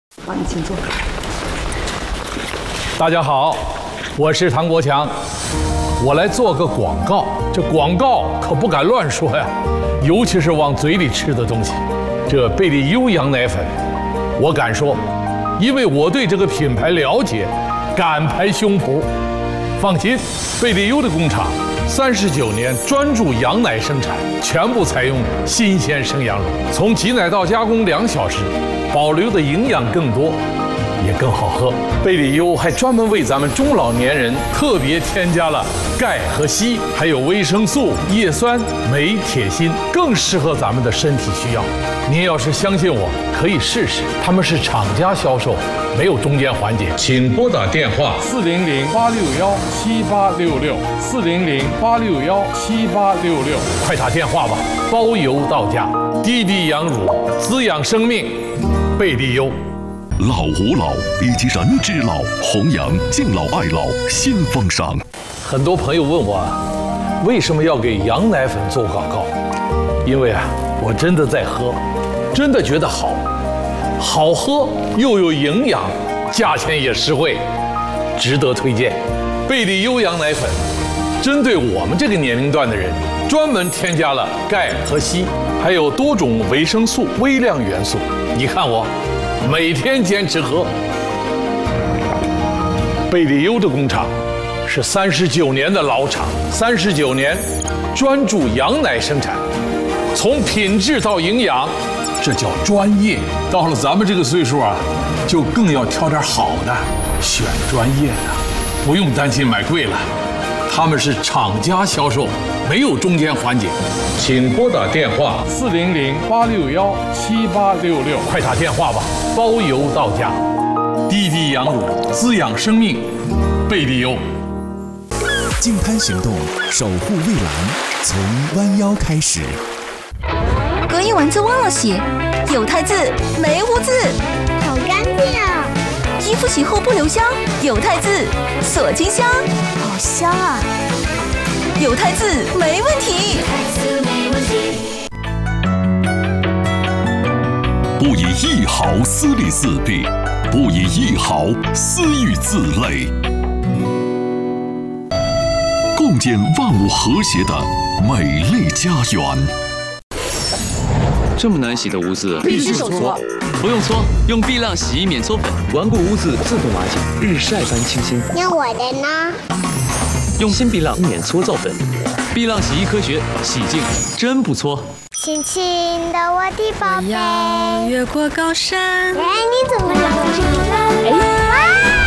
好，你请坐。 大家好，我是唐国强，我来做个广告。这广告可不敢乱说呀，尤其是往嘴里吃的东西。这贝利优羊奶粉，我敢说，因为我对这个品牌了解，敢拍胸脯。放心，贝利优的工厂39年专注羊奶生产，全部采用新鲜生羊乳，从挤奶到加工2小时，保留的营养更多，也更好喝。贝利优还专门为咱们中老年人特别添加了钙和硒，还有维生素、叶酸、镁、铁、锌，更适合咱们的身体需要。您要是相信我，可以试试。他们是厂家销售，没有中间环节。请拨打电话400-861-7866，400-861-7866，快打电话吧，包邮到家。滴滴羊乳，滋养生命，贝利优。 老吾老以及人之老，弘扬敬老爱老新风尚。 很多朋友问我，为什么要给羊奶粉做广告？因为我真的在喝，真的觉得好，好喝又有营养，价钱也实惠，值得推荐。贝利优羊奶粉，针对我们这个年龄段的人，专门添加了钙和硒，还有多种维生素、微量元素。你看我，每天坚持喝。贝利优的工厂是39年的老厂，39年专注羊奶生产，从品质到营养，这叫专业。到了咱们这个岁数就更要挑点好的，选专业的，不用担心买贵了。他们是厂家销售，没有中间环节。请拨打电话400-861-7866，快打电话吧，包邮到家。滴滴羊乳，滋养生命，贝利优。 净滩行动，守护蔚蓝，从弯腰开始。 隔夜丸子忘了洗，有汰渍没污渍， 好干净啊！ 衣服洗后不留香，有汰渍锁金香， 好香啊！ 有汰渍没问题。 不以1毫私利自弊，不以1毫私欲自累，共建万物和谐的美丽家园。 这么难洗的污渍， 必须手搓。 不用搓，用碧浪洗衣免搓粉，顽固污渍自动瓦解，日晒般清新。 那我的呢？ 用新碧浪免搓皂粉，碧浪洗衣科学，洗净真不搓。 轻轻的我的宝贝， 越过高山。 哎，你怎么